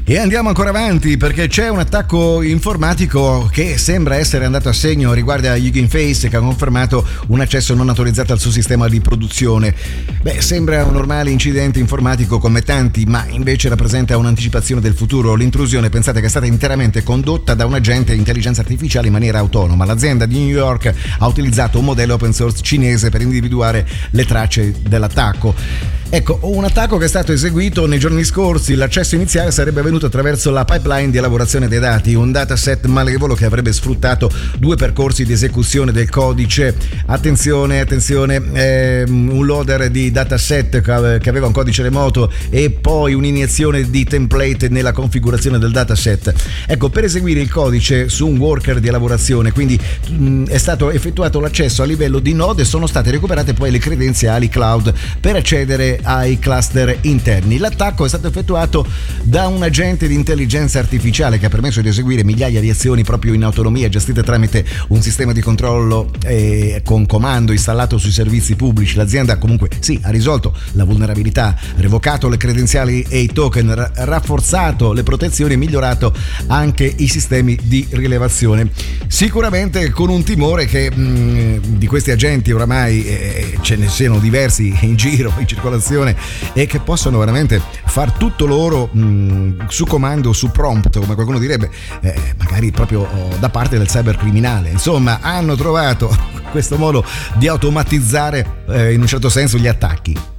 E andiamo ancora avanti perché c'è un attacco informatico che sembra essere andato a segno riguardo a Hugging Face, che ha confermato un accesso non autorizzato al suo sistema di produzione. Sembra un normale incidente informatico come tanti, ma invece rappresenta un'anticipazione del futuro. L'intrusione, pensate, che è stata interamente condotta da un agente di intelligenza artificiale in maniera autonoma. L'azienda di New York ha utilizzato un modello open source cinese per individuare le tracce dell'attacco. Ecco, un attacco che è stato eseguito nei giorni scorsi. L'accesso iniziale sarebbe avvenuto attraverso la pipeline di elaborazione dei dati, un dataset malevolo che avrebbe sfruttato due percorsi di esecuzione del codice. Attenzione, un loader di dataset che aveva un codice remoto e poi un'iniezione di template nella configurazione del dataset. Ecco, per eseguire il codice su un worker di elaborazione, quindi è stato effettuato l'accesso a livello di node e sono state recuperate poi le credenziali cloud per accedere ai cluster interni. L'attacco è stato effettuato da un agente di intelligenza artificiale che ha permesso di eseguire migliaia di azioni proprio in autonomia, gestite tramite un sistema di controllo con comando installato sui servizi pubblici. L'azienda comunque ha risolto la vulnerabilità, revocato le credenziali e i token, rafforzato le protezioni e migliorato anche i sistemi di rilevazione. Sicuramente con un timore che di questi agenti oramai ce ne siano diversi in giro, in circolazione, e che possono veramente far tutto loro su comando, su prompt, come qualcuno direbbe, magari proprio da parte del cybercriminale. Insomma, hanno trovato questo modo di automatizzare in un certo senso gli attacchi.